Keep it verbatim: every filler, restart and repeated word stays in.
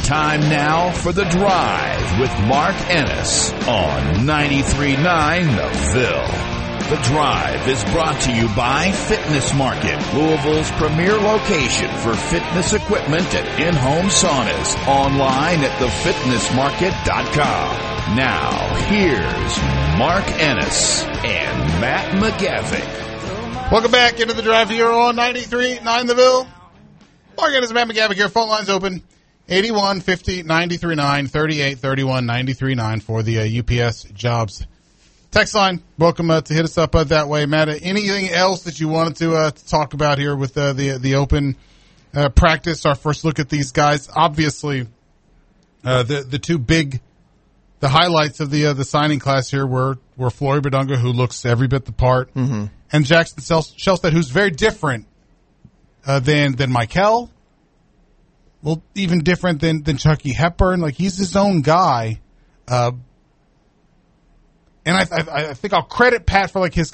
Time now for The Drive with Mark Ennis on ninety-three point nine The Ville. The Drive is brought to you by Fitness Market, Louisville's premier location for fitness equipment and in-home saunas. Online at the fitness market dot com. Now, here's Mark Ennis and Matt McGavick. Welcome back into The Drive here on ninety-three point nine The Ville. Mark Ennis and Matt McGavick here. Phone lines open. eighty-one fifty, ninety-three nine, thirty-eight thirty-one, ninety-three nine for the uh, U P S Jobs text line. Welcome uh, to hit us up uh, that way, Matt. Uh, anything else that you wanted to, uh, to talk about here with uh, the the open uh, practice? Our first look at these guys. Obviously, uh, the the two big the highlights of the uh, the signing class here were were Flory Bidunga, who looks every bit the part, mm-hmm. and Jackson Shelstad, who's very different uh, than than Michael. Well, even different than, than Chucky Hepburn. Like, he's his own guy. Uh, and I, I, I think I'll credit Pat for, like, his